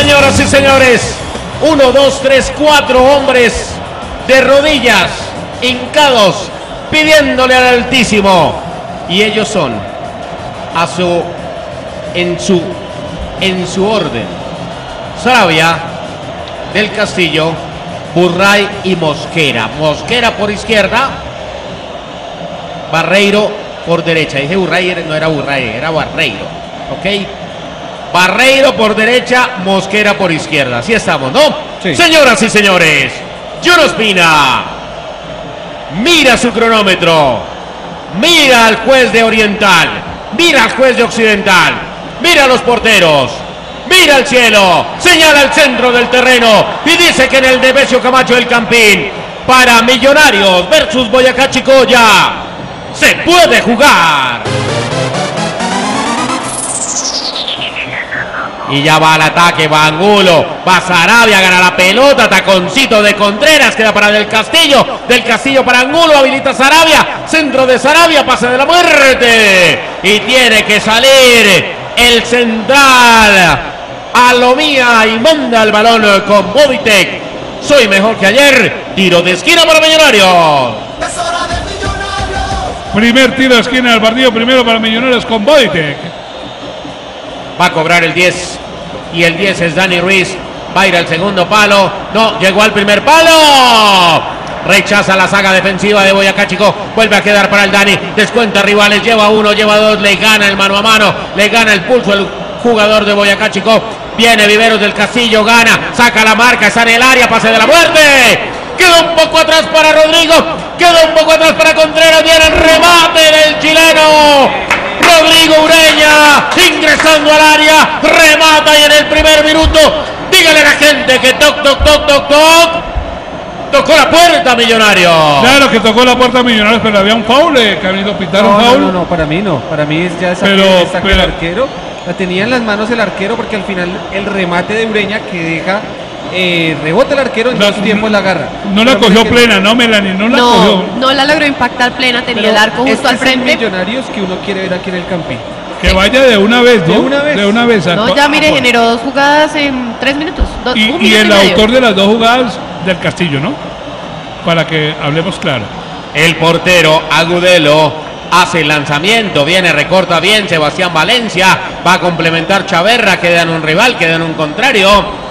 Señoras y señores, 1, 2, 3, 4 hombres de rodillas, hincados, pidiéndole al Altísimo. Y ellos son, en su orden, Saravia, Del Castillo, Burray y Mosquera. Mosquera por izquierda, Barreiro por derecha. Dije Burray, no era Burray, era Barreiro. ¿Ok? Barreiro por derecha, Mosquera por izquierda. Así estamos, ¿no? Sí. Señoras y señores, John Ospina mira su cronómetro, mira al juez de Oriental, mira al juez de Occidental, mira a los porteros, mira al cielo, señala el centro del terreno y dice que en el Nemesio Camacho del Campín, para Millonarios versus Boyacá Chicoya, se puede jugar. Y ya va al ataque, va Angulo, va Saravia, gana la pelota, taconcito de Contreras, queda para Del Castillo para Angulo, habilita Saravia, centro de Saravia, pase de la muerte, y tiene que salir el central, Alomía, y manda el balón con Bovitek. Soy mejor que ayer, tiro de esquina para Millonarios. Primer tiro de esquina del partido, primero para Millonarios con Bovitek. Va a cobrar el 10 y el 10 es Dani Ruiz. Va a ir al segundo palo. No, llegó al primer palo. Rechaza la saga defensiva de Boyacá Chico. Vuelve a quedar para el Dani. Descuenta rivales. Lleva uno, lleva dos. Le gana el mano a mano. Le gana el pulso el jugador de Boyacá Chico. Viene Viveros del Castillo. Gana. Saca la marca. Está en el área. Pase de la muerte. Queda un poco atrás para Rodrigo. Queda un poco atrás para Contreras. Viene el remate del chileno Rodrigo Ureña, ingresando al área, remata y en el primer minuto, dígale a la gente que tocó la puerta Millonario. Claro que tocó la puerta Millonarios, pero había un foul, que han ido a pitar un foul. No, para mí no, para mí es ya saque el arquero, la tenía en las manos el arquero porque al final el remate de Ureña que deja rebota el arquero en dos tiempos la agarra. No la cogió plena, ¿no, Melanie? No la cogió. No la logró impactar plena, tenía el arco justo al frente. Millonarios que uno quiere ver aquí en el Campín. Que vaya de una vez, ¿no? De una vez. No, ya mire, generó 2 jugadas en 3 minutos. Y el autor de las 2 jugadas Del Castillo, ¿no? Para que hablemos claro. El portero Agudelo hace el lanzamiento, viene, recorta bien Sebastián Valencia, va a complementar Chaverra, queda en un rival, queda en un contrario.